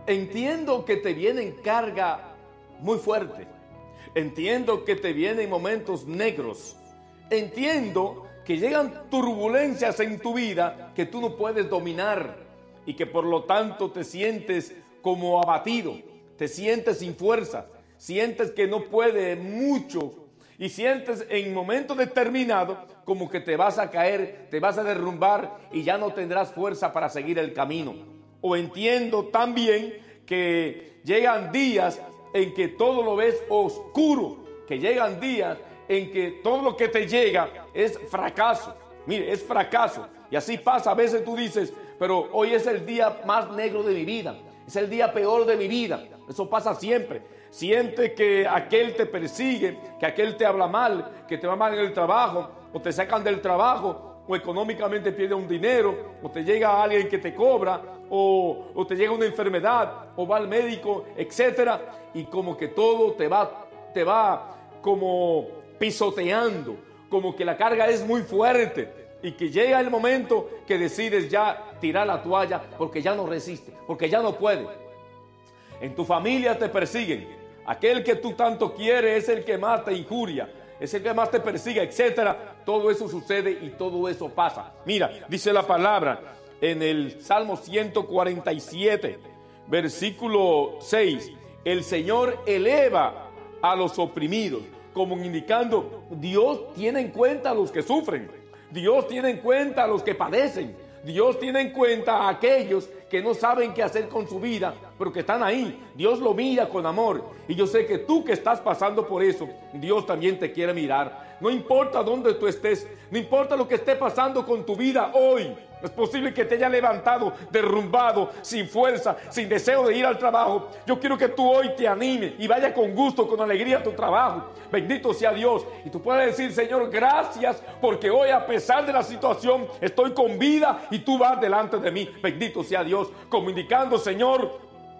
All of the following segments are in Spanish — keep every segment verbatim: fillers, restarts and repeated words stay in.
entiendo que te vienen carga muy fuerte. Entiendo que te vienen momentos negros. Entiendo que llegan turbulencias en tu vida que tú no puedes dominar y que por lo tanto te sientes como abatido, te sientes sin fuerza, sientes que no puedes mucho y sientes en momentos determinados como que te vas a caer, te vas a derrumbar y ya no tendrás fuerza para seguir el camino. O entiendo también que llegan días en que todo lo ves oscuro, que llegan días en que todo lo que te llega es fracaso. Mire, es fracaso. Y así pasa. A veces tú dices, pero hoy es el día más negro de mi vida. Es el día peor de mi vida. Eso pasa siempre. Siente que aquel te persigue, que aquel te habla mal, que te va mal en el trabajo, o te sacan del trabajo, o económicamente pierdes un dinero, o te llega alguien que te cobra, o, o te llega una enfermedad, o va al médico, etcétera. Y como que todo te va, te va como pisoteando, como que la carga es muy fuerte y que llega el momento que decides ya tirar la toalla porque ya no resiste, porque ya no puede. En tu familia te persiguen, aquel que tú tanto quieres es el que más te injuria, es el que más te persigue, etcétera. Todo eso sucede y todo eso pasa. Mira, dice la palabra en el Salmo ciento cuarenta y siete, versículo seis, el Señor eleva a los oprimidos, como indicando, Dios tiene en cuenta a los que sufren, Dios tiene en cuenta a los que padecen, Dios tiene en cuenta a aquellos que no saben qué hacer con su vida, pero que están ahí. Dios lo mira con amor. Y yo sé que tú que estás pasando por eso, Dios también te quiere mirar. No importa dónde tú estés, no importa lo que esté pasando con tu vida hoy. Es posible que te haya levantado derrumbado, sin fuerza, sin deseo de ir al trabajo. Yo quiero que tú hoy te animes y vaya con gusto, con alegría a tu trabajo. Bendito sea Dios. Y tú puedes decir, Señor, gracias, porque hoy a pesar de la situación estoy con vida y tú vas delante de mí. Bendito sea Dios. Como indicando, Señor,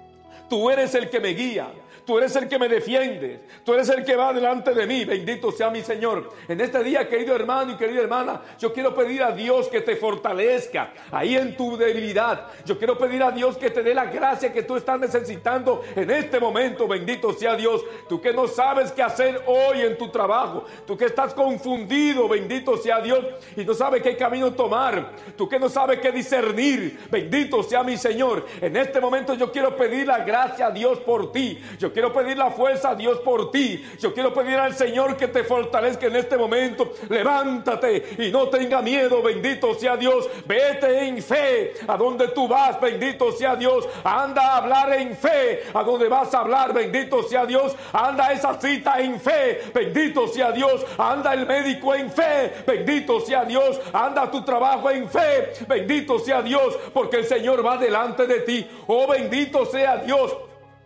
tú eres el que me guía. Tú eres el que me defiendes. Tú eres el que va delante de mí. Bendito sea mi Señor. En este día, querido hermano y querida hermana, yo quiero pedir a Dios que te fortalezca ahí en tu debilidad. Yo quiero pedir a Dios que te dé la gracia que tú estás necesitando en este momento. Bendito sea Dios. Tú que no sabes qué hacer hoy en tu trabajo. Tú que estás confundido. Bendito sea Dios. Y no sabes qué camino tomar. Tú que no sabes qué discernir. Bendito sea mi Señor. En este momento yo quiero pedir la gracia a Dios por ti. Yo quiero pedir la fuerza a Dios por ti. Yo quiero pedir al Señor que te fortalezca en este momento. Levántate y no tenga miedo. Bendito sea Dios. Vete en fe a donde tú vas. Bendito sea Dios. Anda a hablar en fe a donde vas a hablar. Bendito sea Dios. Anda a esa cita en fe. Bendito sea Dios. Anda el médico en fe. Bendito sea Dios. Anda a tu trabajo en fe. Bendito sea Dios, porque el Señor va delante de ti. Oh, bendito sea Dios.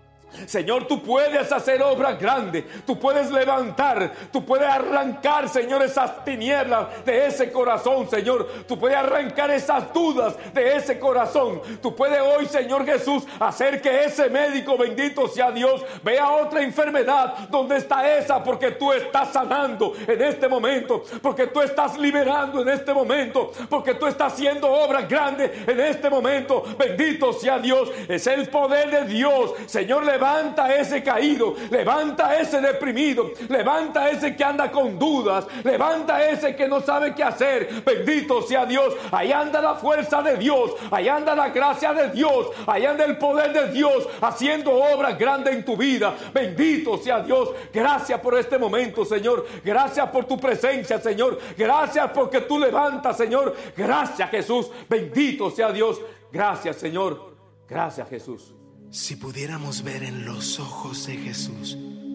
Señor, tú puedes hacer obras grandes, tú puedes levantar, tú puedes arrancar, Señor, esas tinieblas de ese corazón, Señor. Tú puedes arrancar esas dudas de ese corazón. Tú puedes hoy, Señor Jesús, hacer que ese médico, bendito sea Dios, vea otra enfermedad donde está esa, porque tú estás sanando en este momento, porque tú estás liberando en este momento, porque tú estás haciendo obras grandes en este momento. Bendito sea Dios, es el poder de Dios. Señor, le levanta a ese caído, levanta a ese deprimido, levanta a ese que anda con dudas, levanta a ese que no sabe qué hacer. Bendito sea Dios. Ahí anda la fuerza de Dios, ahí anda la gracia de Dios, ahí anda el poder de Dios haciendo obras grandes en tu vida. Bendito sea Dios. Gracias por este momento, Señor. Gracias por tu presencia, Señor. Gracias porque tú levantas, Señor. Gracias, Jesús. Bendito sea Dios. Gracias, Señor. Gracias, Jesús. Si pudiéramos ver en los ojos de Jesús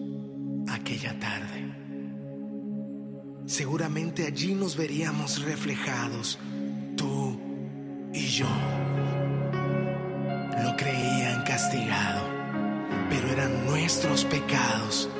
aquella tarde, seguramente allí nos veríamos reflejados, tú y yo. Lo creían castigado, pero eran nuestros pecados